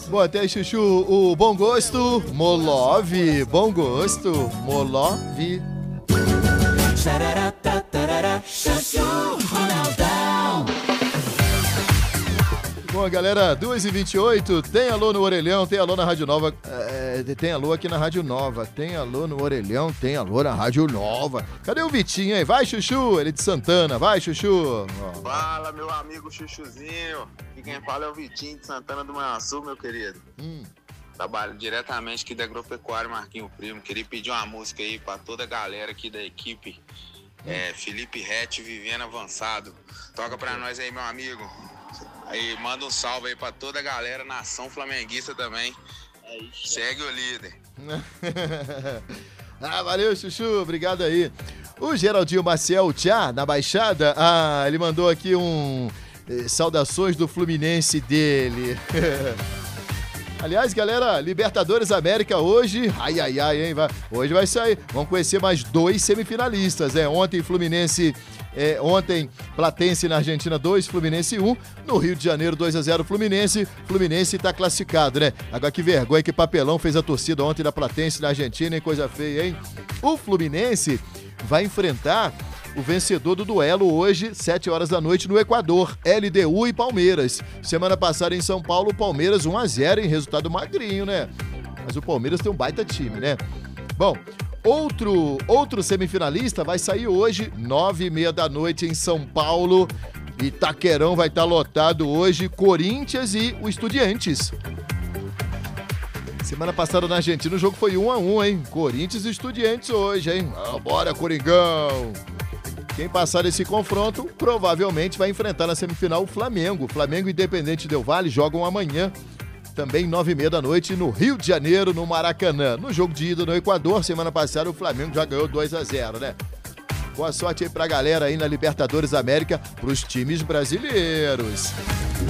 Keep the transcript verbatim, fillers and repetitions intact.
Bom, até Chuchu, o bom gosto, Molov, bom gosto, Molov. Bom, galera, duas e vinte e oito, tem alô no Orelhão, tem alô na Rádio Nova, é, tem alô aqui na Rádio Nova, tem alô no Orelhão, tem alô na Rádio Nova. Cadê o Vitinho, hein? Vai, Chuchu, ele é de Santana, vai, Chuchu. Fala, meu amigo Chuchuzinho, aqui quem fala é o Vitinho de Santana do Manhuaçu, meu querido. Hum. Trabalho diretamente aqui da Agropecuária Marquinho Primo, queria pedir uma música aí pra toda a galera aqui da equipe, é, Felipe Rett, Vivendo Avançado. Toca pra nós aí, meu amigo. Aí, manda um salve aí pra toda a galera, nação flamenguista também. Segue o líder. Ah, valeu, Chuchu, obrigado aí. O Geraldinho Maciel Tchá, na Baixada, ah, ele mandou aqui um eh, saudações do Fluminense dele. Aliás, galera, Libertadores América hoje, ai, ai, ai, hein, vai, hoje vai sair, vamos conhecer mais dois semifinalistas, é, ontem Fluminense, é, ontem Platense na Argentina dois, Fluminense um, no Rio de Janeiro dois a zero Fluminense, Fluminense tá classificado, né, agora que vergonha, que papelão fez a torcida ontem da Platense na Argentina, hein, coisa feia, hein, o Fluminense vai enfrentar o vencedor do duelo hoje, sete horas da noite, no Equador, L D U e Palmeiras. Semana passada em São Paulo, o Palmeiras um a zero em resultado magrinho, né? Mas o Palmeiras tem um baita time, né? Bom, outro, outro semifinalista vai sair hoje, nove e meia da noite em São Paulo. Itaquerão vai estar lotado hoje, Corinthians e o Estudiantes. Semana passada na Argentina o jogo foi um a um, hein? Corinthians e Estudiantes hoje, hein? Ah, bora, Coringão! Quem passar esse confronto provavelmente vai enfrentar na semifinal o Flamengo. Flamengo e Independente Del Valle jogam amanhã, também nove e meia da noite, no Rio de Janeiro, no Maracanã. No jogo de ida no Equador, semana passada o Flamengo já ganhou dois a zero, né? Boa sorte aí pra galera aí na Libertadores América, pros times brasileiros.